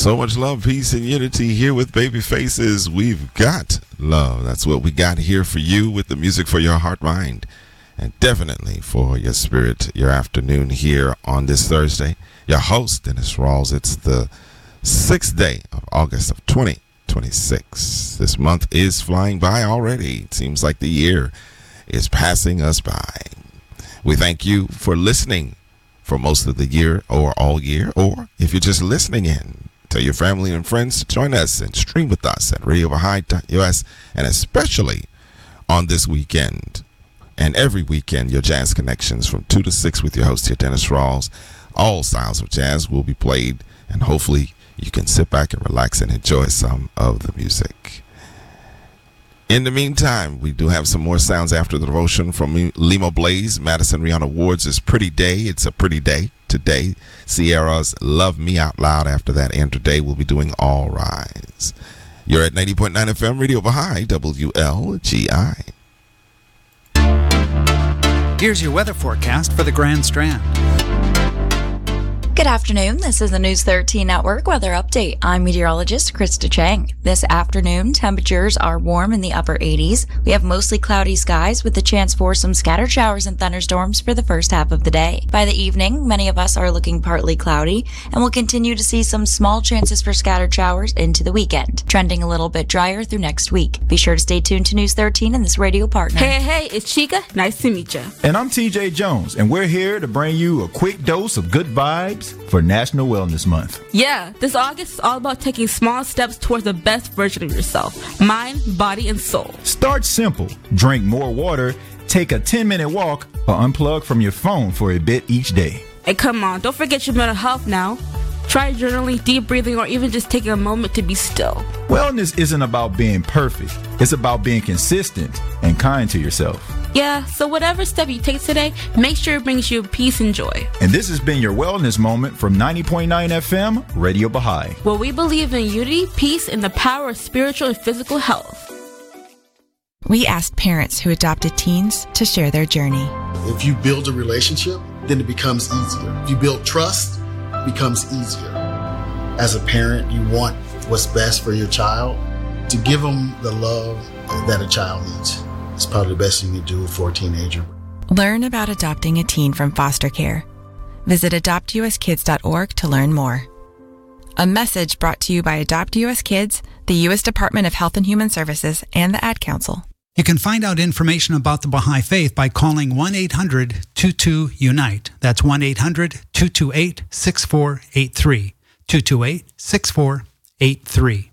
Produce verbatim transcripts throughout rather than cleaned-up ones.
So much love, peace, and unity here with Baby Faces. We've got love. That's what we got here for you with the music for your heart, mind, and definitely for your spirit, your afternoon here on this Thursday. Your host, Dennis Rawls. It's the sixth day of August of twenty twenty-six. This month is flying by already. It seems like the year is passing us by. We thank you for listening for most of the year or all year, or if you're just listening in, tell your family and friends to join us and stream with us at radio baha'i dot u s, and especially on this weekend and every weekend, your jazz connections from two to six with your host here, Dennis Rawls. All styles of jazz will be played, and hopefully you can sit back and relax and enjoy some of the music. In the meantime, we do have some more sounds after the devotion from Lima Blaze. Madison Rihanna Ward's is Pretty Day. It's a pretty day today. Sierra's Love Me Out Loud after that. And today we'll be doing All Rise. You're at ninety point nine F M, Radio Baha'i, W L G I. Here's your weather forecast for the Grand Strand. Good afternoon. This is the News thirteen Network Weather Update. I'm meteorologist Krista Chang. This afternoon, temperatures are warm in the upper eighties. We have mostly cloudy skies with the chance for some scattered showers and thunderstorms for the first half of the day. By the evening, many of us are looking partly cloudy, and we'll continue to see some small chances for scattered showers into the weekend, trending a little bit drier through next week. Be sure to stay tuned to News thirteen and this radio partner. Hey, hey, it's Chica. Nice to meet you. And I'm T J Jones, and we're here to bring you a quick dose of good vibes for National Wellness Month. Yeah, this August is all about taking small steps towards the best version of yourself, mind, body, and soul. Start simple. Drink more water, take a ten-minute walk, or unplug from your phone for a bit each day. Hey, come on, don't forget your mental health now. Try journaling, deep breathing, or even just taking a moment to be still. Wellness isn't about being perfect. It's about being consistent and kind to yourself. Yeah, so whatever step you take today, make sure it brings you peace and joy. And this has been your Wellness Moment from ninety point nine F M, Radio Baha'i, where we believe in unity, peace, and the power of spiritual and physical health. We asked parents who adopted teens to share their journey. If you build a relationship, then it becomes easier. If you build trust, it becomes easier. As a parent, you want what's best for your child. To give them the love that a child needs. It's probably the best thing you do for a teenager. Learn about adopting a teen from foster care. Visit adopt u s kids dot org to learn more. A message brought to you by Adopt U S Kids, the U S Department of Health and Human Services, and the Ad Council. You can find out information about the Baha'i Faith by calling one eight hundred two two unite. That's one eight hundred two two eight six four eight three. two two eight six four eight three.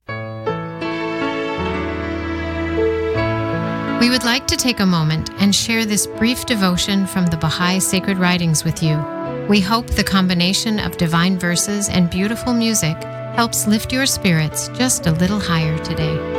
We would like to take a moment and share this brief devotion from the Baha'i Sacred Writings with you. We hope the combination of divine verses and beautiful music helps lift your spirits just a little higher today.